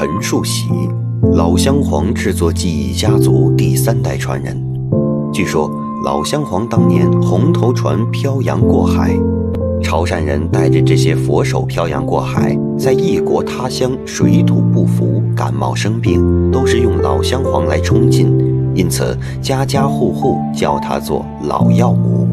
陈树喜，老香黄制作技艺家族第3代传人。据说老香黄当年红头船漂洋过海，潮汕人带着这些佛手漂洋过海，在异国他乡水土不服，感冒生病，都是用老香黄来冲劲，因此家家户户叫它做老药母。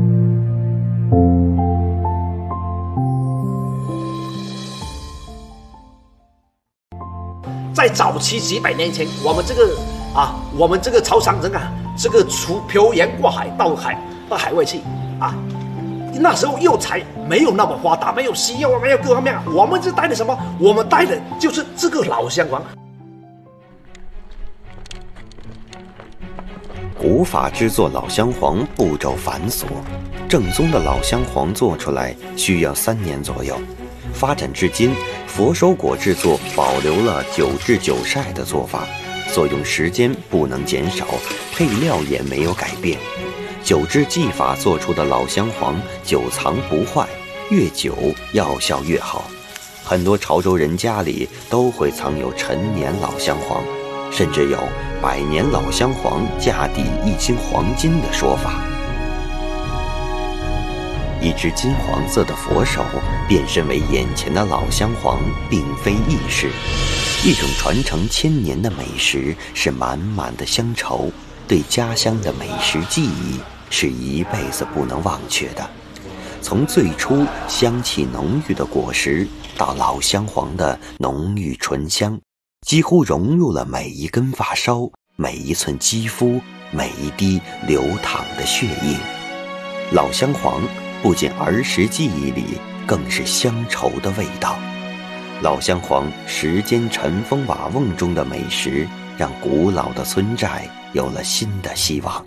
在早期几百年前，我们这个潮汕人啊，这个漂洋过海到海外去啊。那时候药材没有那么发达，没有西药，没有各方面，我们是带的什么？我们带的就是这个老香黄。 古法制作老香黄步骤繁琐，正宗的老香黄做出来需要3年左右。发展至今，佛手果制作保留了9制9晒的做法，作用时间不能减少，配料也没有改变。9制技法做出的老香黄久藏不坏，越久药效越好。很多潮州人家里都会藏有陈年老香黄，甚至有100年老香黄价抵1斤黄金的说法。一只金黄色的佛手变身为眼前的老香黄，并非易事。一种传承1000年的美食，是满满的乡愁，对家乡的美食记忆是一辈子不能忘却的。从最初香气浓郁的果实，到老香黄的浓郁醇香，几乎融入了每一根发梢，每一寸肌肤，每一滴流淌的血液。老香黄不仅儿时记忆里，更是乡愁的味道。老香黄时间尘封瓦瓮中的美食，让古老的村寨有了新的希望。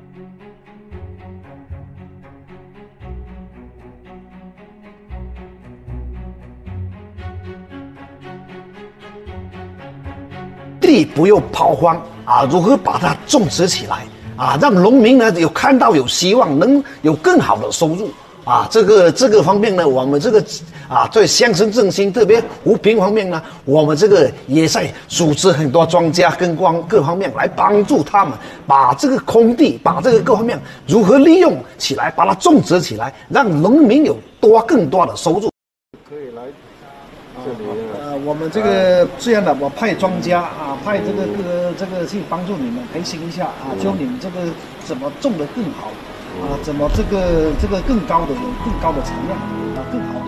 地不用抛荒啊，如何把它种植起来啊，让农民呢看到有希望，能有更好的收入啊。这个方面呢，我们这个对乡村振兴，特别扶贫方面呢，我们这个也在组织很多专家跟各方面来帮助他们，把这个空地，把这个各方面如何利用起来，把它种植起来，让农民有更多的收入。 可以来这里。 我们这个这样的，我派专家啊，派这个去帮助你们培训一下啊，教你们这个怎么种得更好啊，怎么这个更高的层面啊，更好的。